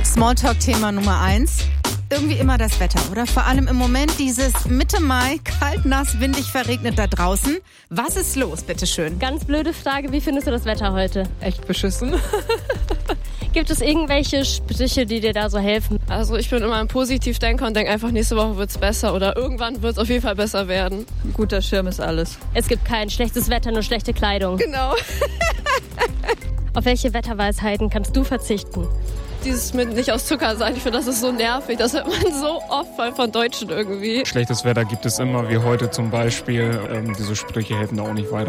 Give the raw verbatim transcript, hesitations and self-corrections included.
Smalltalk-Thema Nummer eins. Irgendwie immer das Wetter, oder? Vor allem im Moment dieses Mitte Mai, kalt, nass, windig, verregnet da draußen. Was ist los, bitteschön? Ganz blöde Frage, wie findest du das Wetter heute? Echt beschissen. Gibt es irgendwelche Sprüche, die dir da so helfen? Also ich bin immer ein Positivdenker und denke einfach, nächste Woche wird's besser oder irgendwann wird's auf jeden Fall besser werden. Ein guter Schirm ist alles. Es gibt kein schlechtes Wetter, nur schlechte Kleidung. Genau. Auf welche Wetterweisheiten kannst du verzichten? Dieses mit nicht aus Zucker sein, ich finde, das ist so nervig. Das hört man so oft von Deutschen irgendwie. Schlechtes Wetter gibt es immer, wie heute zum Beispiel. Ähm, diese Sprüche helfen da auch nicht weiter.